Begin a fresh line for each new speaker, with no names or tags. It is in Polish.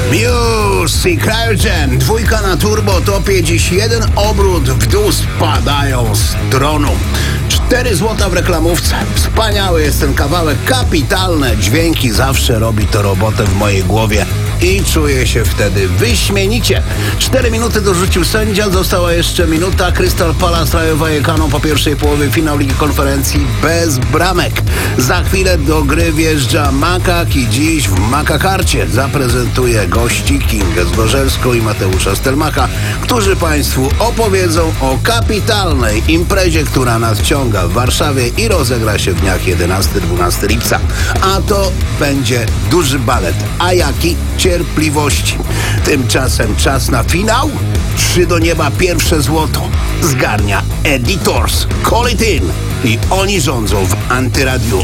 Muse i Cryogen, dwójka na turbo topie, dziś jeden obrót w dół, spadają z dronu. 4 złota w reklamówce. Wspaniały jest ten kawałek, kapitalne dźwięki, zawsze robi to robotę w mojej głowie i czuję się wtedy wyśmienicie. 4 minuty dorzucił sędzia, została jeszcze minuta. Crystal Palace Rayo Vallecano po pierwszej połowie, finał Ligi Konferencji bez bramek. Za chwilę do gry wjeżdża Makak i dziś w Makakarcie zaprezentuje gości Kingę Zgorzelską i Mateusza Stelmacha, którzy Państwu opowiedzą o kapitalnej imprezie, która nadciąga w Warszawie i rozegra się w dniach 11-12 lipca. A to będzie duży balet. A jaki? Cierpliwości. Tymczasem czas na finał. 3 do nieba, pierwsze złoto zgarnia Editors. Call it in. I oni rządzą w Antyradiu.